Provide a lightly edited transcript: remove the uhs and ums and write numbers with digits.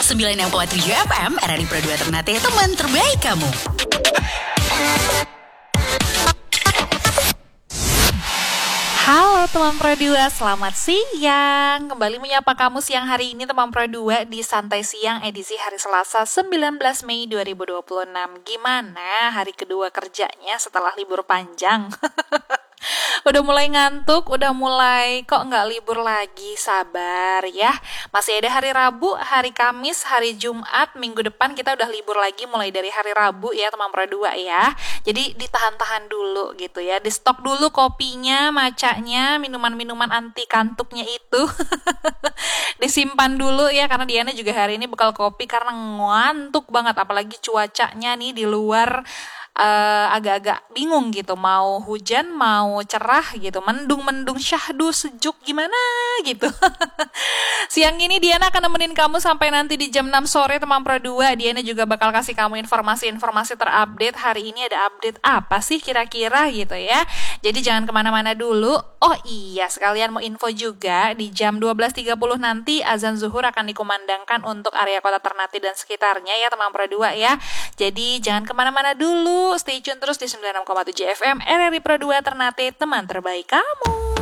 96,7 FM RRI Pro 2 Ternate, teman terbaik kamu. Halo teman Pro 2, selamat siang. Kembali menyapa kamu siang hari ini teman Pro 2 di Santai Siang edisi hari Selasa 19 Mei 2026. Gimana hari kedua kerjanya setelah libur panjang? Udah mulai ngantuk, udah mulai kok nggak libur lagi, sabar ya. Masih ada hari Rabu, hari Kamis, hari Jumat, minggu depan kita udah libur lagi mulai dari hari Rabu ya teman Pro 2 ya. Jadi ditahan-tahan dulu gitu ya, di stok dulu kopinya, macanya, minuman-minuman anti kantuknya itu. Disimpan dulu ya, karena Diana juga hari ini bekal kopi karena ngantuk banget, apalagi cuacanya nih di luar agak-agak bingung gitu, mau hujan mau cerah gitu, mendung syahdu sejuk gimana gitu. Siang ini Diana akan nemenin kamu sampai nanti di jam 6 sore teman Pro 2. Diana juga bakal kasih kamu informasi-informasi terupdate. Hari ini ada update apa sih kira-kira gitu ya. Jadi jangan kemana-mana dulu. Oh iya, sekalian mau info juga, di jam 12.30 nanti azan zuhur akan dikumandangkan untuk area kota Ternate dan sekitarnya ya teman Pro 2 ya. Jadi jangan kemana-mana dulu, stay tune terus di 96,7 FM RRI Pro 2 Ternate, teman terbaik kamu.